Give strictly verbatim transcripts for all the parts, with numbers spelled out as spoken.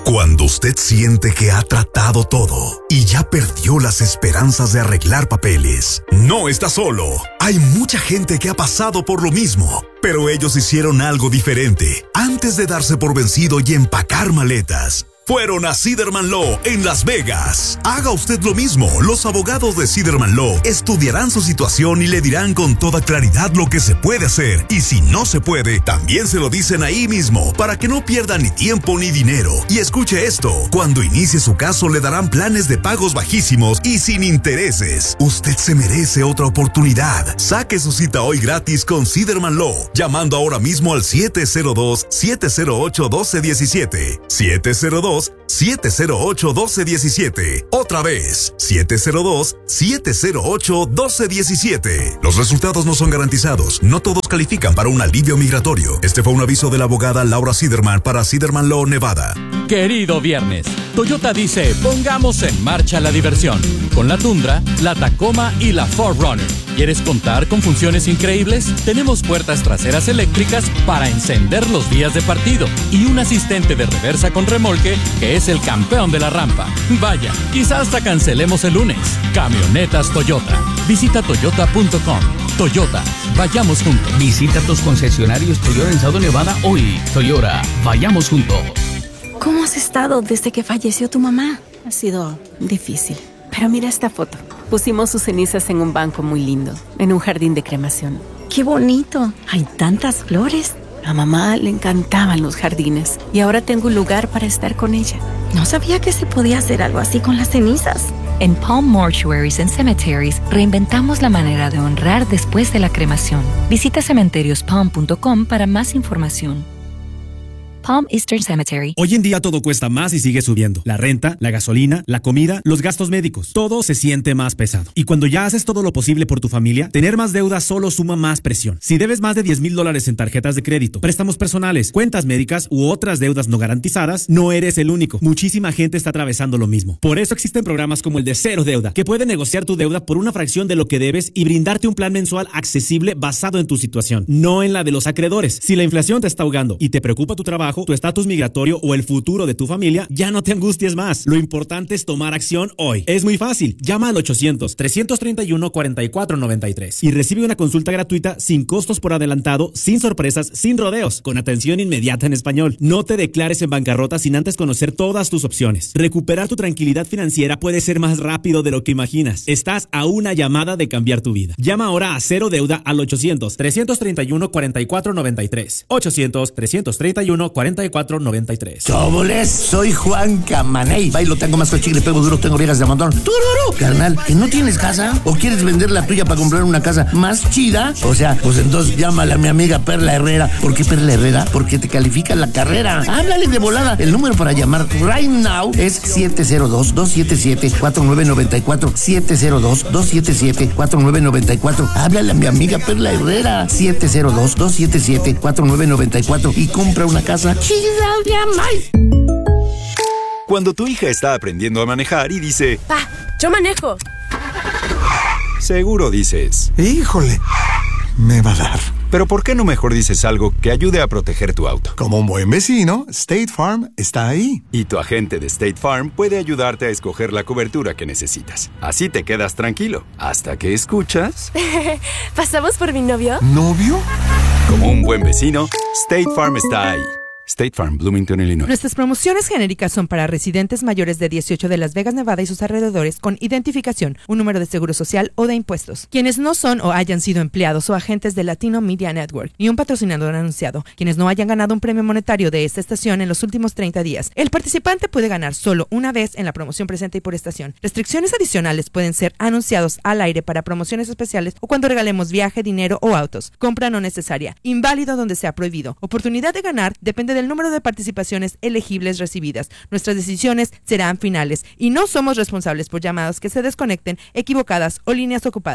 Cuando usted siente que ha tratado todo y ya perdió las esperanzas de arreglar papeles, no está solo. Hay mucha gente que ha pasado por lo mismo, pero ellos hicieron algo diferente. Antes de darse por vencido y empacar maletas, fueron a Siderman Law en Las Vegas. Haga usted lo mismo. Los abogados de Siderman Law estudiarán su situación y le dirán con toda claridad lo que se puede hacer. Y si no se puede, también se lo dicen ahí mismo, para que no pierda ni tiempo ni dinero. Y escuche esto, cuando inicie su caso le darán planes de pagos bajísimos y sin intereses. Usted se merece otra oportunidad. Saque su cita hoy gratis con Siderman Law, llamando ahora mismo al siete cero dos, siete cero ocho, uno dos uno siete. siete cero dos, siete cero ocho, uno dos uno siete. Otra vez, siete cero dos, siete cero ocho, uno dos uno siete. Los resultados no son garantizados. No todos califican para un alivio migratorio. Este fue un aviso de la abogada Laura Siderman para Siderman Law, Nevada. Querido viernes, Toyota dice, pongamos en marcha la diversión. Con la Tundra, la Tacoma y la cuatro runner. ¿Quieres contar con funciones increíbles? Tenemos puertas traseras eléctricas para encender los días de partido y un asistente de reversa con remolque que es el campeón de la rampa. Vaya, quizás hasta cancelemos el lunes. Camionetas Toyota. Visita toyota punto com. Toyota, vayamos juntos. Visita tus concesionarios Toyota en South Nevada hoy. Toyota, vayamos juntos. ¿Cómo has estado desde que falleció tu mamá? Ha sido difícil. Pero mira esta foto. Pusimos sus cenizas en un banco muy lindo, en un jardín de cremación. ¡Qué bonito! Hay tantas flores. A mamá le encantaban los jardines y ahora tengo un lugar para estar con ella. No sabía que se podía hacer algo así con las cenizas. En Palm Mortuaries and Cemeteries reinventamos la manera de honrar después de la cremación. Visita cementerios palm punto com para más información. Palm Eastern Cemetery. Hoy en día todo cuesta más y sigue subiendo. La renta, la gasolina, la comida, los gastos médicos. Todo se siente más pesado. Y cuando ya haces todo lo posible por tu familia, tener más deuda solo suma más presión. Si debes más de diez mil dólares en tarjetas de crédito, préstamos personales, cuentas médicas u otras deudas no garantizadas, no eres el único. Muchísima gente está atravesando lo mismo. Por eso existen programas como el de Cero Deuda, que puede negociar tu deuda por una fracción de lo que debes y brindarte un plan mensual accesible basado en tu situación, no en la de los acreedores. Si la inflación te está ahogando y te preocupa tu trabajo, tu estatus migratorio o el futuro de tu familia, ya no te angusties más. Lo importante es tomar acción hoy. Es muy fácil. Llama al ochocientos, trescientos treinta y uno, cuarenta y cuatro noventa y tres y recibe una consulta gratuita sin costos por adelantado, sin sorpresas, sin rodeos, con atención inmediata en español. No te declares en bancarrota sin antes conocer todas tus opciones. Recuperar tu tranquilidad financiera puede ser más rápido de lo que imaginas. Estás a una llamada de cambiar tu vida. Llama ahora a Cero Deuda al ochocientos, trescientos treinta y uno, cuarenta y cuatro noventa y tres. ochocientos, trescientos treinta y uno, cuarenta y cuatro noventa y tres. ¡Choboles! Soy Juan Camaney. Bailo, tengo más chicle, pego duro, tengo orejas de montón. ¡Tururu! Carnal, ¿que no tienes casa? ¿O quieres vender la tuya para comprar una casa más chida? O sea, pues entonces llámale a mi amiga Perla Herrera. ¿Por qué Perla Herrera? Porque te califica la carrera. Háblale de volada. El número para llamar right now es siete cero dos, dos siete siete, cuatro nueve nueve cuatro. siete cero dos, dos siete siete, cuatro nueve nueve cuatro. Háblale a mi amiga Perla Herrera. siete cero dos, dos siete siete, cuatro nueve nueve cuatro y compra una casa chida. Cuando tu hija está aprendiendo a manejar y dice, Pa, yo manejo. Seguro dices, híjole, me va a dar. Pero ¿por qué no mejor dices algo que ayude a proteger tu auto? Como un buen vecino, State Farm está ahí. Y tu agente de State Farm puede ayudarte a escoger la cobertura que necesitas. Así te quedas tranquilo, hasta que escuchas... ¿Pasamos por mi novio? ¿Novio? Como un buen vecino, State Farm está ahí. State Farm, Bloomington, Illinois. Nuestras promociones genéricas son para residentes mayores de dieciocho de Las Vegas, Nevada y sus alrededores con identificación, un número de seguro social o de impuestos. Quienes no son o hayan sido empleados o agentes de Latino Media Network ni un patrocinador anunciado. Quienes no hayan ganado un premio monetario de esta estación en los últimos treinta días. El participante puede ganar solo una vez en la promoción presente y por estación. Restricciones adicionales pueden ser anunciados al aire para promociones especiales o cuando regalemos viaje, dinero o autos. Compra no necesaria. Inválido donde sea prohibido. Oportunidad de ganar depende del número de participaciones elegibles recibidas. Nuestras decisiones serán finales y no somos responsables por llamadas que se desconecten, equivocadas o líneas ocupadas.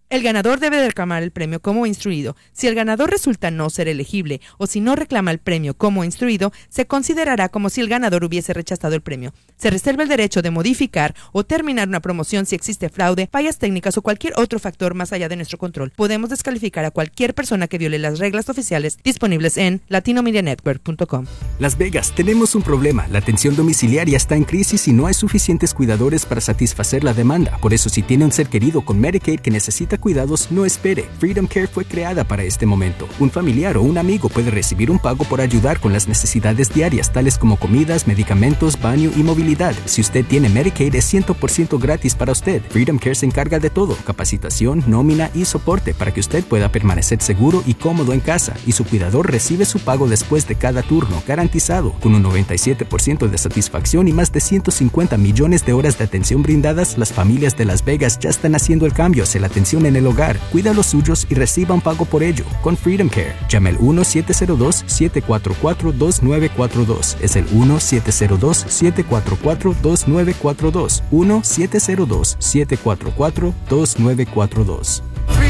El ganador debe de reclamar el premio como instruido. Si el ganador resulta no ser elegible o si no reclama el premio como instruido, se considerará como si el ganador hubiese rechazado el premio. Se reserva el derecho de modificar o terminar una promoción si existe fraude, fallas técnicas o cualquier otro factor más allá de nuestro control. Podemos descalificar a cualquier persona que viole las reglas oficiales disponibles en latino media network punto com. Las Vegas, tenemos un problema. La atención domiciliaria está en crisis y no hay suficientes cuidadores para satisfacer la demanda. Por eso, si tiene un ser querido con Medicaid que necesita cuidados, no espere. Freedom Care fue creada para este momento. Un familiar o un amigo puede recibir un pago por ayudar con las necesidades diarias, tales como comidas, medicamentos, baño y movilidad. Si usted tiene Medicaid, es cien por ciento gratis para usted. Freedom Care se encarga de todo: capacitación, nómina y soporte para que usted pueda permanecer seguro y cómodo en casa. Y su cuidador recibe su pago después de cada turno, garantizado, con un noventa y siete por ciento de satisfacción y más de ciento cincuenta millones de horas de atención brindadas. Las familias de Las Vegas ya están haciendo el cambio hacia la atención en el hogar. Cuida a los suyos y reciba un pago por ello con Freedom Care. Llame al uno siete cero dos, siete cuatro cuatro, dos nueve cuatro dos. Es el uno siete cero dos, siete cuatro cuatro, dos nueve cuatro dos. uno siete cero dos, siete cuatro cuatro, dos nueve cuatro dos.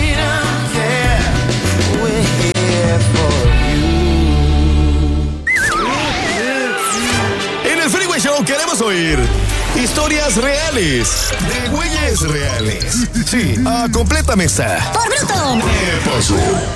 En el Freeway Show queremos oír historias reales de güeyes reales. Sí, a completa mesa. ¡Por bruto! ¿Qué pasó?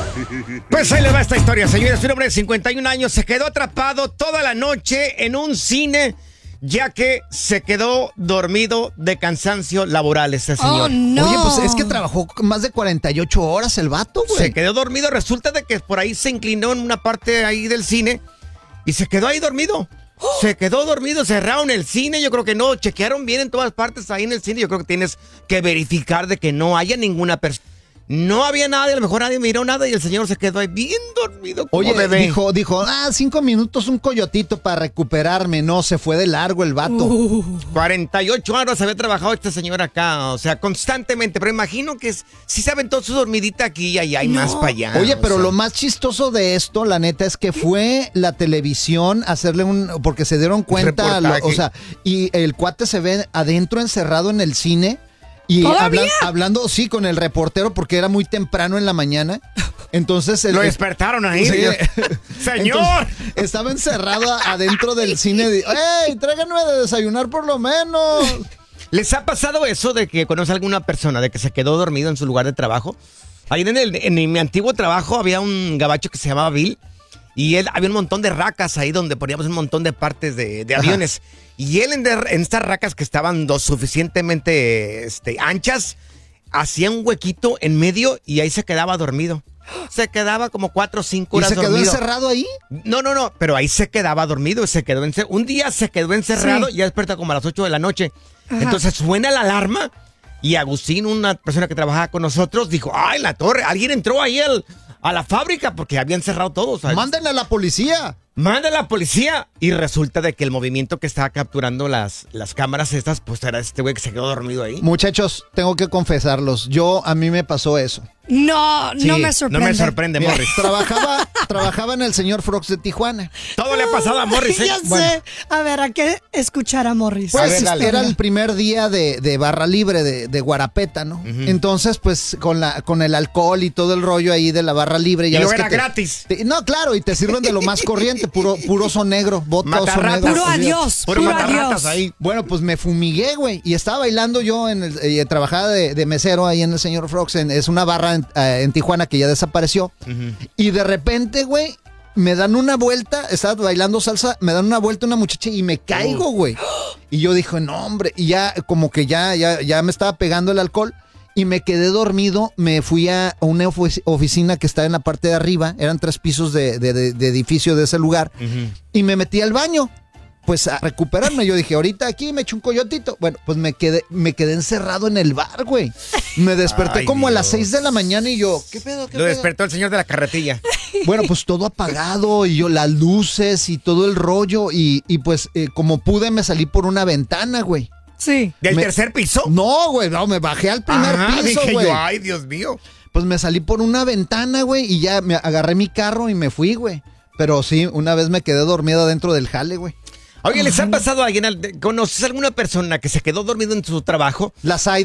Pues ahí le va esta historia, señores. Un hombre de cincuenta y un años se quedó atrapado toda la noche en un cine, ya que se quedó dormido de cansancio laboral este señor. Oh, no. Oye, pues es que trabajó más de cuarenta y ocho horas el vato, güey. Se quedó dormido. Resulta de que por ahí se inclinó en una parte ahí del cine y se quedó ahí dormido. Se quedó dormido, cerraron el cine. Yo creo que no, chequearon bien en todas partes ahí en el cine. Yo creo que tienes que verificar de que no haya ninguna persona. No había nadie, a lo mejor nadie miró nada y el señor se quedó ahí bien dormido como Oye, bebé. dijo, dijo, ah, cinco minutos, un coyotito para recuperarme. No, se fue de largo el vato. Uh, cuarenta y ocho horas había trabajado este señor acá, o sea, constantemente. Pero imagino que es, sí se aventó su dormidita aquí y allá hay no. más para allá. Oye, pero sea. lo más chistoso de esto, la neta, es que fue la televisión a hacerle un... Porque se dieron cuenta, lo, o sea, y el cuate se ve adentro encerrado en el cine. Y habla, hablando, sí, con el reportero porque era muy temprano en la mañana. Entonces... El, Lo despertaron ahí. Sí. ¡Señor! Entonces, estaba encerrado adentro del cine. De, ¡ey, tráiganme de desayunar por lo menos! ¿Les ha pasado eso de que conoce a alguna persona de que se quedó dormido en su lugar de trabajo? Ahí en, el, en mi antiguo trabajo había un gabacho que se llamaba Bill. Y él, había un montón de racas ahí donde poníamos un montón de partes de, de aviones. Ajá. Y él en, de, en estas racas que estaban lo suficientemente este, anchas, hacía un huequito en medio y ahí se quedaba dormido. Se quedaba como cuatro o cinco horas dormido. ¿Y se quedó encerrado ahí? No, no, no, pero ahí se quedaba dormido. Se quedó encer- un día se quedó encerrado sí. y ya despertó como a las ocho de la noche. Ajá. Entonces suena la alarma y Agustín, una persona que trabajaba con nosotros, dijo, ¡ay, la torre! Alguien entró ahí al... a la fábrica porque habían cerrado todo. ¿Sabes? ¡Mándenle a la policía! ¡Mándenle a la policía! Y resulta de que el movimiento que estaba capturando las, las cámaras estas, pues era este güey que se quedó dormido ahí. Muchachos, tengo que confesarlos. Yo, a mí me pasó eso. No, sí, no me sorprende. No me sorprende, Mira, Morris. Trabajaba, trabajaba en el señor Frogs de Tijuana. Todo le ha pasado a Morris, ¿eh? Ya sé. Bueno. A ver, ¿a qué escuchar a Morris? Pues a ver, era el primer día de, de barra libre de, de Guarapeta, ¿no? Uh-huh. Entonces, pues, con la con el alcohol y todo el rollo ahí de la barra libre. Ya y ves lo era que te, gratis. Te, no, claro, y te sirven de lo más corriente, puro, puro son negro, voto son negro. Puro adiós, puro, puro adiós. Ahí. Bueno, pues me fumigué, güey, y estaba bailando yo, en el, eh, trabajaba de, de mesero ahí en el señor Frogs, en, es una barra en, eh, en Tijuana que ya desapareció. Uh-huh. Y de repente, güey, me dan una vuelta, estaba bailando salsa, me dan una vuelta una muchacha y me caigo, güey. Y yo dije, no, hombre, y ya como que ya, ya, ya me estaba pegando el alcohol y me quedé dormido. Me fui a una oficina que está en la parte de arriba, eran tres pisos de, de, de, de edificio de ese lugar, uh-huh. y me metí al baño. Pues a recuperarme, yo dije, ahorita aquí me echo un coyotito. Bueno, pues me quedé, me quedé encerrado en el bar, güey. Me desperté Ay, como Dios. a las seis de la mañana y yo, ¿qué pedo? ¿Qué Lo pedo? despertó el señor de la carretilla. Bueno, pues todo apagado y yo las luces y todo el rollo y, y pues eh, como pude me salí por una ventana, güey. Sí. ¿Del me, tercer piso? No, güey, no, me bajé al primer Ajá, piso, dije güey. yo, ay, Dios mío. Pues me salí por una ventana, güey, y ya me agarré mi carro y me fui, güey. Pero sí, una vez me quedé dormido dentro del jale, güey. Oye, ¿les ha pasado a alguien, conoces a alguna persona que se quedó dormido en su trabajo? La Zaida.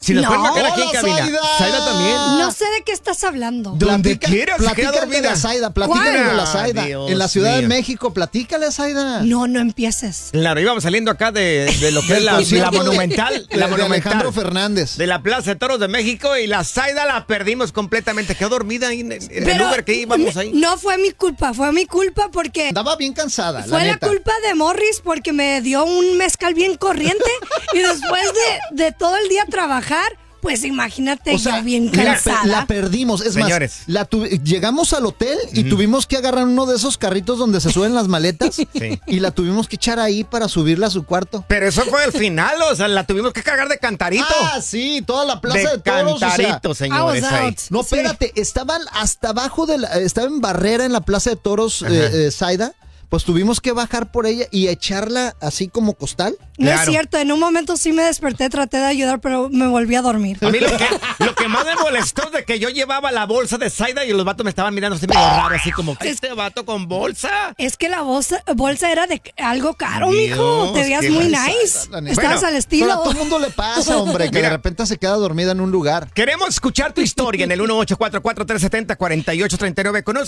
Si nos No. pueden marcar aquí en Hola, cabina. Zaida. Zaida también. No sé de qué estás hablando. Donde quiera se queda Platícale dormida. a Zaida, platícale ¿Cuál? de la Zaida. Dios En la Ciudad de mío. México, platícale a Zaida. No, no empieces. Claro, íbamos saliendo acá de, de lo que es Del la, concierto la de- monumental. de- la de monumental. Alejandro Fernández. De la Plaza de Toros de México y la Zaida la perdimos completamente. Quedó dormida ahí en, en el Pero lugar que íbamos ahí. no fue mi culpa, fue mi culpa porque Andaba bien cansada, fue la la, neta. culpa de Morris porque me dio un mezcal bien corriente y después de, de todo el día trabajar, pues imagínate O sea, yo bien la, cansada. la perdimos. Es Señores. más, la tu- llegamos al hotel y tuvimos que agarrar uno de esos carritos donde se suben las maletas Sí. y la tuvimos que echar ahí para subirla a su cuarto. Pero eso fue el final, o sea, la tuvimos que cargar de cantarito. Ah, sí, toda la plaza de, de toros. o sea, cantarito, señores. I was ahí. out. no, Sí. espérate, estaban hasta abajo de la, estaba en Barrera en la plaza de toros, eh, eh, Zaida. Pues tuvimos que bajar por ella y echarla así como costal. No Claro. es cierto, en un momento sí me desperté, traté de ayudar, pero me volví a dormir. A mí lo que, lo que más me molestó es de que yo llevaba la bolsa de Zaida y los vatos me estaban mirando así medio raro, así como, ¿qué este vato con bolsa? Es que la bolsa, bolsa era de algo caro, Dios, mijo. Te veías qué muy mal. nice. La neta. Estabas Bueno, al Pero estilo. a todo el mundo le pasa, hombre, que Mira. de repente se queda dormida en un lugar. Queremos escuchar tu historia en el uno ocho cuatro cuatro, tres siete cero, cuatro ocho tres nueve. Conoce